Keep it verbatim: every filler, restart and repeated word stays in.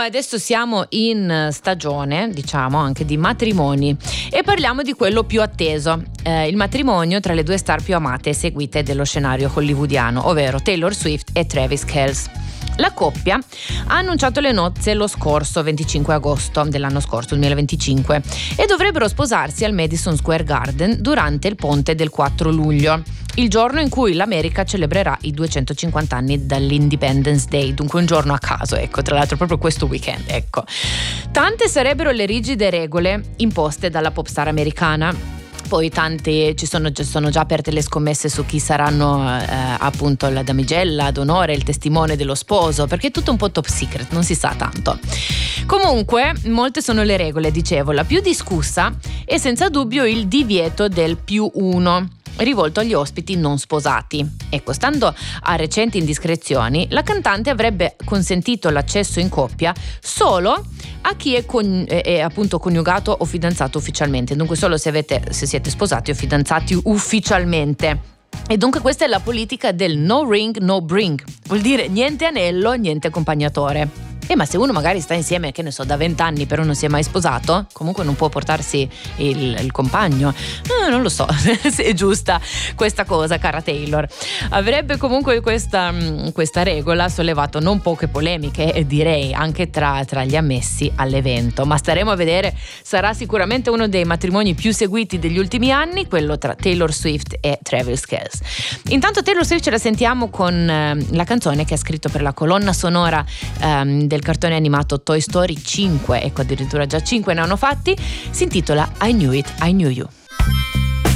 noi adesso siamo in stagione, diciamo, anche di matrimoni e parliamo di quello più atteso, eh, il matrimonio tra le due star più amate e seguite dello scenario hollywoodiano, ovvero Taylor Swift e Travis Kelce. La coppia ha annunciato le nozze lo scorso venticinque agosto dell'anno scorso, duemilaventicinque, e dovrebbero sposarsi al Madison Square Garden durante il ponte del quattro luglio, il giorno in cui l'America celebrerà i duecentocinquanta anni dall'Independence Day, dunque un giorno a caso, ecco, tra l'altro proprio questo weekend, ecco. Tante sarebbero le rigide regole imposte dalla popstar americana. Poi tante ci sono, sono già aperte le scommesse su chi saranno eh, appunto la damigella d'onore, il testimone dello sposo, perché è tutto un po' top secret, non si sa tanto. Comunque molte sono le regole, dicevo. La più discussa è senza dubbio il divieto del più uno, rivolto agli ospiti non sposati. Ecco, stando a recenti indiscrezioni, la cantante avrebbe consentito l'accesso in coppia solo a chi è, con, è appunto coniugato o fidanzato ufficialmente, dunque solo se, avete, se siete sposati o fidanzati ufficialmente. E dunque questa è la politica del no ring, no bring, vuol dire niente anello, niente accompagnatore. Eh, ma se uno magari sta insieme, che ne so, da vent'anni però non si è mai sposato, comunque non può portarsi il, il compagno. Eh, non lo so se è giusta questa cosa, cara Taylor. Avrebbe comunque questa, questa regola sollevato non poche polemiche, e direi anche tra, tra gli ammessi all'evento, ma staremo a vedere. Sarà sicuramente uno dei matrimoni più seguiti degli ultimi anni, quello tra Taylor Swift e Travis Kelce. Intanto Taylor Swift ce la sentiamo con eh, la canzone che ha scritto per la colonna sonora ehm, del cartone animato Toy Story cinque, ecco, addirittura già cinque ne hanno fatti. Si intitola I Knew It, I Knew You.